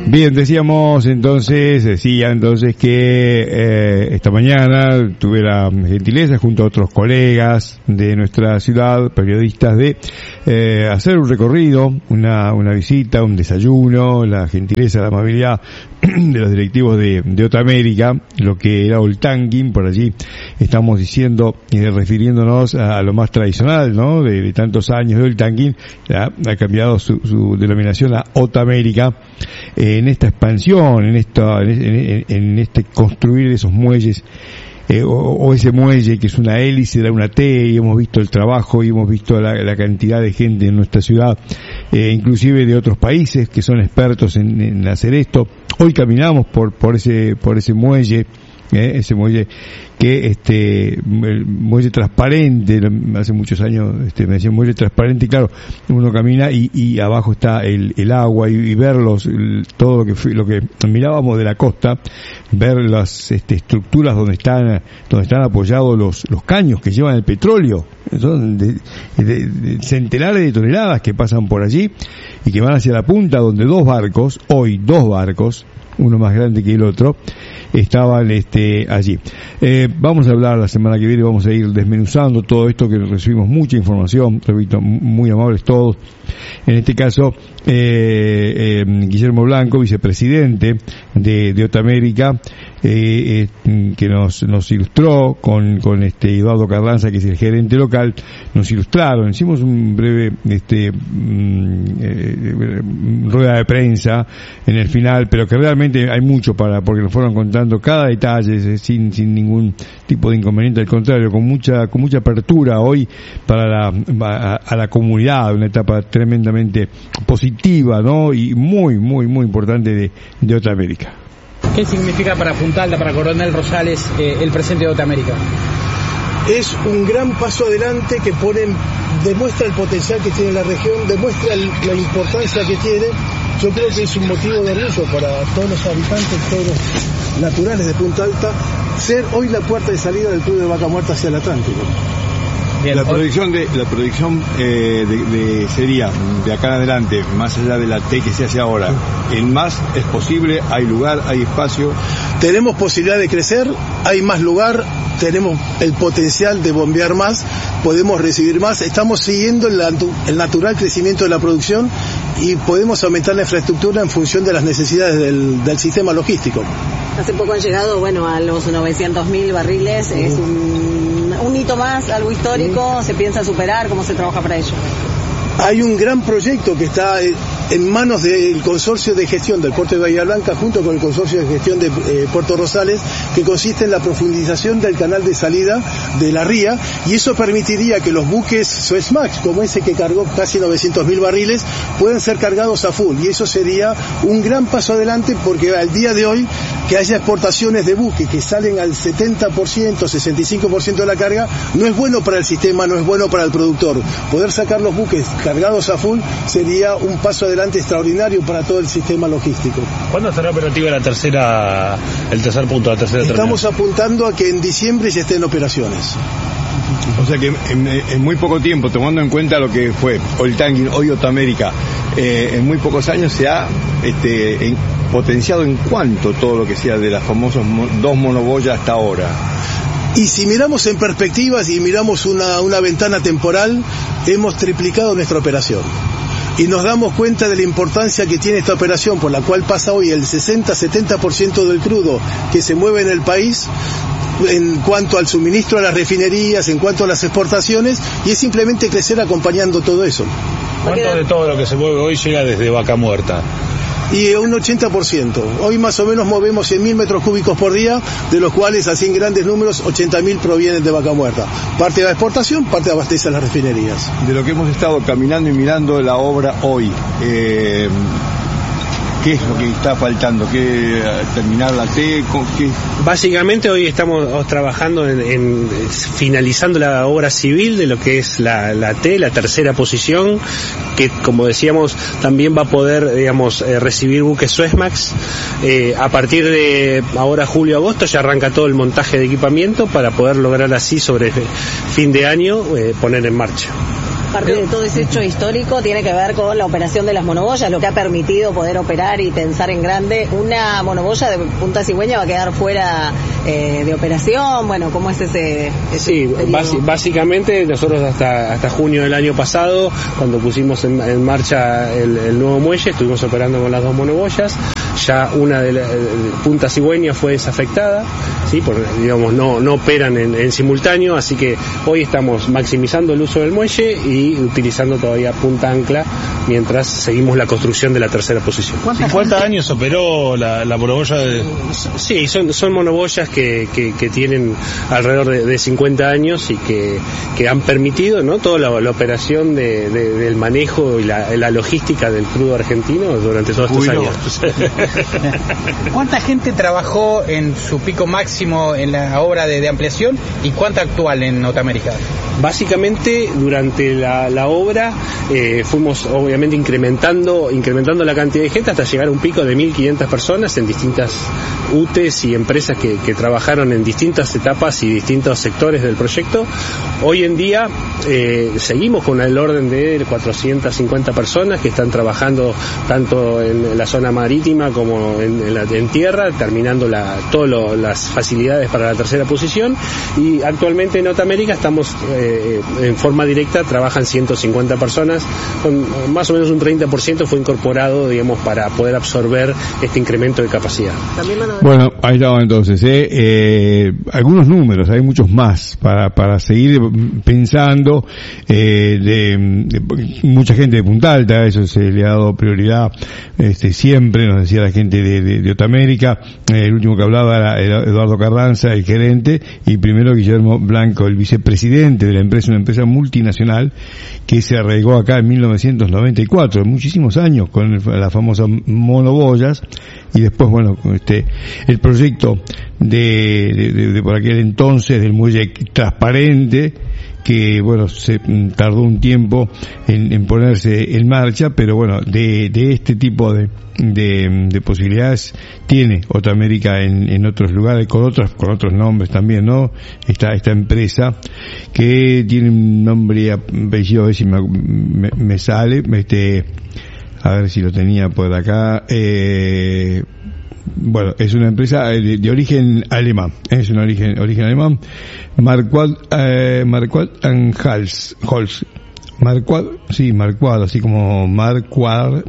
Bien, decía entonces que esta mañana tuve la gentileza junto a otros colegas de nuestra ciudad, periodistas, de hacer un recorrido, una visita, un desayuno, la gentileza, la amabilidad de los directivos de Otamérica, lo que era Oiltanking. Por allí estamos diciendo y refiriéndonos a lo más tradicional, ¿no? De tantos años de Oiltanking, ha cambiado su denominación a Otamérica. En esta expansión, en este construir esos muelles, o ese muelle que es una hélice, da una T, y hemos visto el trabajo y hemos visto la cantidad de gente en nuestra ciudad, inclusive de otros países que son expertos en hacer esto. Hoy caminamos por ese muelle, ese muelle que el muelle transparente, hace muchos años me decían muelle transparente, y claro, uno camina y abajo está el agua, y ver todo lo que mirábamos de la costa, ver las estructuras donde están apoyados los caños que llevan el petróleo, son de centenares de toneladas que pasan por allí y que van hacia la punta, donde dos barcos, uno más grande que el otro, estaban allí. Vamos a hablar la semana que viene, vamos a ir desmenuzando todo esto, que recibimos mucha información, repito, muy amables todos. En este caso, Guillermo Blanco, vicepresidente de Otamérica, que nos ilustró con Eduardo Carranza, que es el gerente local, nos ilustraron, hicimos un breve rueda de prensa en el final, pero que realmente hay mucho porque nos fueron contando cada detalle sin ningún tipo de inconveniente, al contrario, con mucha apertura hoy a la comunidad, una etapa tremendamente positiva, ¿no? Y muy importante de Otamérica. ¿Qué significa para Punta Alta, para Coronel Rosales, el presente de Otamérica? Es un gran paso adelante que demuestra el potencial que tiene la región, demuestra la importancia que tiene. Yo creo que es un motivo de orgullo para todos los habitantes, todos los naturales de Punta Alta, ser hoy la puerta de salida del Club de Vaca Muerta hacia el Atlántico. Bien, la proyección sería de acá en adelante, más allá de la T que se hace ahora, en más es posible, hay lugar, hay espacio. Tenemos posibilidad de crecer, hay más lugar, tenemos el potencial de bombear más, podemos recibir más, estamos siguiendo el natural crecimiento de la producción y podemos aumentar la infraestructura en función de las necesidades del sistema logístico. Hace poco han llegado, a los 900.000 barriles, es un hito más, algo histórico, ¿se piensa superar? ¿Cómo se trabaja para ello? Hay un gran proyecto que está en manos del consorcio de gestión del puerto de Bahía Blanca junto con el consorcio de gestión de Puerto Rosales, que consiste en la profundización del canal de salida de la ría, y eso permitiría que los buques Suezmax, como ese que cargó casi 900.000 barriles, puedan ser cargados a full, y eso sería un gran paso adelante, porque al día de hoy que haya exportaciones de buques que salen al 70%, 65% de la carga, no es bueno para el sistema, no es bueno para el productor. Poder sacar los buques cargados a full sería un paso adelante extraordinario para todo el sistema logístico. ¿Cuándo estará operativa el tercer punto, la tercera terminal? Estamos apuntando a que en diciembre ya esté en operaciones. O sea que en muy poco tiempo, tomando en cuenta lo que fue Oiltanking, hoy Otamérica, en muy pocos años se ha potenciado en cuanto todo lo que sea de las famosas dos monoboyas hasta ahora. Y si miramos en perspectivas y miramos una ventana temporal, hemos triplicado nuestra operación. Y nos damos cuenta de la importancia que tiene esta operación, por la cual pasa hoy el 60-70% del crudo que se mueve en el país, en cuanto al suministro a las refinerías, en cuanto a las exportaciones, y es simplemente crecer acompañando todo eso. ¿Cuánto de todo lo que se mueve hoy llega desde Vaca Muerta? Y un 80%. Hoy más o menos movemos 100.000 metros cúbicos por día, de los cuales, así en grandes números, 80.000 provienen de Vaca Muerta. Parte de la exportación, parte abastece a las refinerías. De lo que hemos estado caminando y mirando la obra hoy, ¿qué es lo que está faltando? ¿Qué terminar la T? ¿Qué? Básicamente hoy estamos trabajando en finalizando la obra civil de lo que es la T, la tercera posición, que como decíamos también va a poder, recibir buques Suezmax. A partir de ahora julio-agosto ya arranca todo el montaje de equipamiento para poder lograr así sobre fin de año poner en marcha. Parte de todo ese hecho histórico tiene que ver con la operación de las monoboyas, lo que ha permitido poder operar y pensar en grande. Una monoboya de Punta Cigüeña va a quedar fuera de operación. Bueno, ¿cómo es ese sí, básicamente nosotros hasta junio del año pasado, cuando pusimos en marcha el nuevo muelle, estuvimos operando con las 2 monoboyas. Ya una de Punta Cigüeña fue desafectada, ¿sí? Porque, digamos, no operan en simultáneo, así que hoy estamos maximizando el uso del muelle y utilizando todavía Punta Ancla mientras seguimos la construcción de la tercera posición. 50 años operó la monoboya de... Sí, son monoboyas que tienen alrededor de 50 años y que han permitido, ¿no?, toda la operación del manejo y la logística del crudo argentino durante todos estos años. ¿Cuánta gente trabajó en su pico máximo en la obra de ampliación y cuánta actual en Norteamérica? Básicamente durante la obra fuimos obviamente incrementando la cantidad de gente hasta llegar a un pico de 1.500 personas en distintas UTEs y empresas que trabajaron en distintas etapas y distintos sectores del proyecto. Hoy en día seguimos con el orden de 450 personas que están trabajando tanto en la zona marítima como en tierra, terminando todas las facilidades para la tercera posición, y actualmente en Norteamérica estamos en forma directa, trabajan 150 personas, con más o menos un 30% fue incorporado, digamos, para poder absorber este incremento de capacidad. Bueno, ahí estamos entonces, algunos números, hay muchos más para seguir pensando, de mucha gente de Punta Alta, eso se le ha dado prioridad siempre, nos decía la gente de Norteamérica. El último que hablaba era Eduardo Carranza, el gerente, y primero Guillermo Blanco, el vicepresidente de la empresa, una empresa multinacional que se arraigó acá en 1994, muchísimos años, con las famosas monoboyas, y después, bueno, el proyecto de por aquel entonces del muelle transparente, que bueno, se tardó un tiempo en ponerse en marcha, pero bueno, de este tipo de posibilidades tiene Norteamérica en otros lugares, con otros nombres también, ¿no? Esta empresa que tiene un nombre y apellido, a ver si me sale, a ver si lo tenía por acá, bueno, es una empresa de origen alemán, origen alemán, Marquardt and Holz, Marquardt, así como Marquardt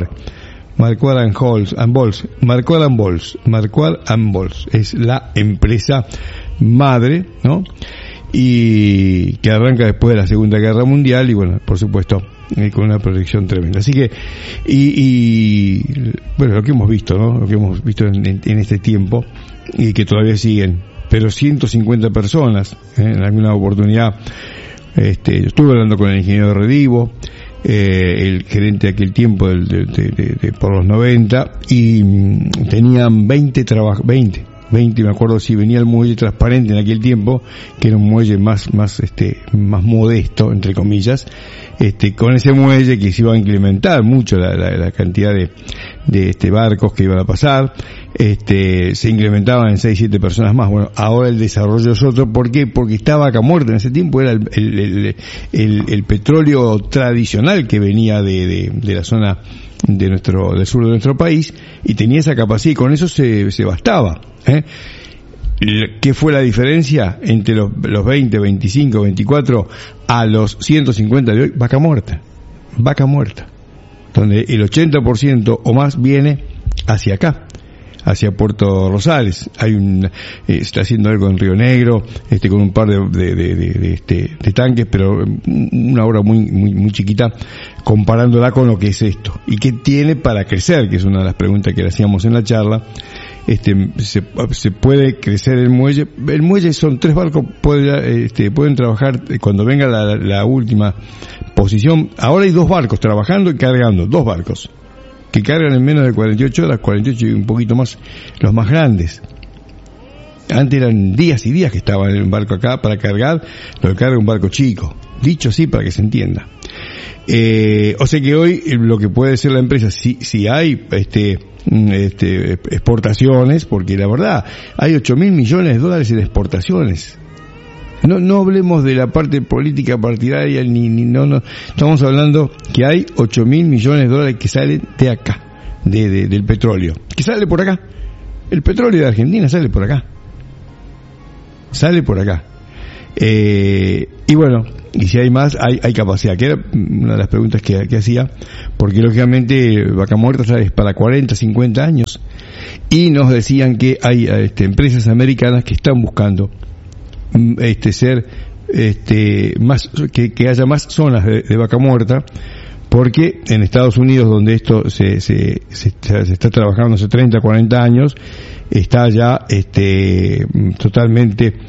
and Bolz, es la empresa madre, ¿no? Y que arranca después de la Segunda Guerra Mundial, y bueno, por supuesto, con una proyección tremenda. Así que, y bueno, lo que hemos visto, ¿no? Lo que hemos visto en este tiempo, y que todavía siguen, pero 150 personas, en alguna oportunidad, yo estuve hablando con el ingeniero de Redivo, el gerente de aquel tiempo de por los 90, y tenían 20, me acuerdo, si venía el muelle transparente en aquel tiempo, que era un muelle más modesto, entre comillas, con ese muelle que se iba a incrementar mucho la cantidad de barcos que iban a pasar, se incrementaban en 6-7 personas más. Bueno, ahora el desarrollo es otro. ¿Por qué? Porque estaba Vaca Muerta en ese tiempo, era el petróleo tradicional que venía de la zona del sur de nuestro país, y tenía esa capacidad, y con eso se bastaba. ¿Qué fue la diferencia entre los 20, 25, 24 a los 150 de hoy? Vaca muerta, donde el 80% o más viene hacia acá, hacia Puerto Rosales. Se está haciendo algo en Río Negro, con un par de tanques, pero una obra muy chiquita, comparándola con lo que es esto, y qué tiene para crecer, que es una de las preguntas que le hacíamos en la charla. Se puede crecer el muelle. El muelle son 3 barcos, pueden trabajar cuando venga la última posición. Ahora hay 2 barcos trabajando y cargando, 2 barcos que cargan en menos de 48 horas, 48 y un poquito más, los más grandes. Antes eran días y días que estaba en un barco acá para cargar, lo que carga un barco chico, dicho así para que se entienda. O sea que hoy lo que puede ser la empresa, si hay exportaciones, porque la verdad hay $8.000 millones en exportaciones. No hablemos de la parte política partidaria no. Estamos hablando que hay 8.000 millones de dólares que salen de acá, del petróleo. Que sale por acá. El petróleo de Argentina sale por acá. Y bueno, y si hay más, hay capacidad, que era una de las preguntas que hacía, porque lógicamente Vaca Muerta es para 40, 50 años, y nos decían que hay empresas americanas que están buscando ser más, que haya más zonas de Vaca Muerta, porque en Estados Unidos, donde esto se está trabajando hace 30, 40 años, está ya totalmente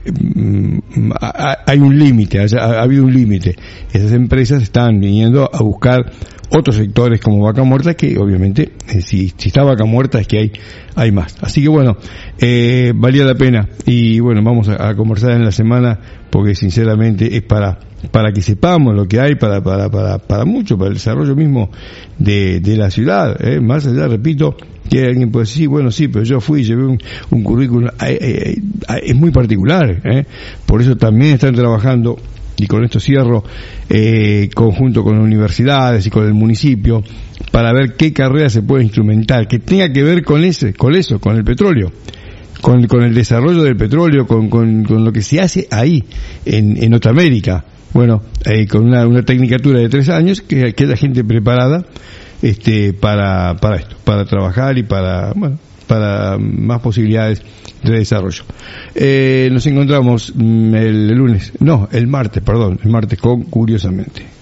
hay un límite, ha habido un límite. Esas empresas están viniendo a buscar otros sectores como Vaca Muerta, que obviamente si está Vaca Muerta es que hay más. Así que bueno, valía la pena, y bueno, vamos a conversar en la semana, porque sinceramente es para que sepamos lo que hay, para mucho, para el desarrollo mismo de la ciudad, más allá, repito, que alguien puede decir, bueno, sí, pero yo fui, llevé un currículum, es muy particular, por eso también están trabajando, y con esto cierro, conjunto con las universidades y con el municipio, para ver qué carrera se puede instrumentar, que tenga que ver con eso, con el petróleo, con el desarrollo del petróleo, con lo que se hace ahí, en Norteamérica. Bueno, con una tecnicatura de 3 años, que haya gente preparada, para esto, para trabajar y para más posibilidades de desarrollo. Nos encontramos el martes con Curiosamente.